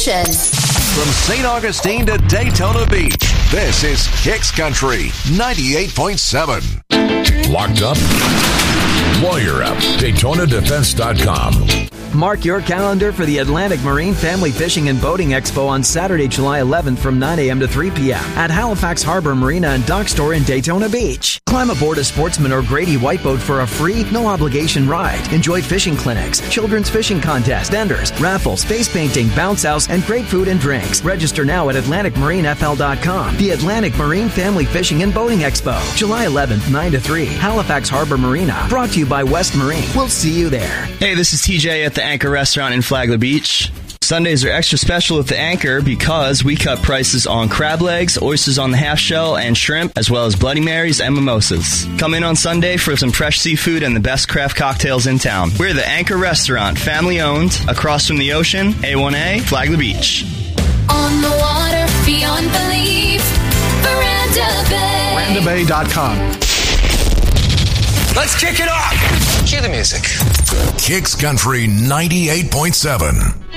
station. From St. Augustine to Daytona Beach, this is Kicks Country 98.7. Locked up? Lawyer up. DaytonaDefense.com. Mark your calendar for the Atlantic Marine Family Fishing and Boating Expo on Saturday, July 11th from 9 a.m. to 3 p.m. at Halifax Harbor Marina and Dock Store in Daytona Beach. Climb aboard a Sportsman or Grady White Boat for a free, no-obligation ride. Enjoy fishing clinics, children's fishing contests, vendors, raffles, face painting, bounce house, and great food and drinks. Register now at AtlanticMarineFL.com. The Atlantic Marine Family Fishing and Boating Expo, July 11th, 9 to 3, Halifax Harbor Marina. Brought to you by West Marine. We'll see you there. Hey, this is TJ at the Anchor Restaurant in Flagler Beach. Sundays are extra special with the Anchor because we cut prices on crab legs, oysters on the half shell, and shrimp, as well as Bloody Marys and mimosas. Come in on Sunday for some fresh seafood and the best craft cocktails in town. We're the Anchor Restaurant, family owned, across from the ocean, A1A, Flagler Beach. On the water, beyond belief, Veranda Bay. VerandaBay.com. Let's kick it off. Cue the music. Kicks Country 98.7.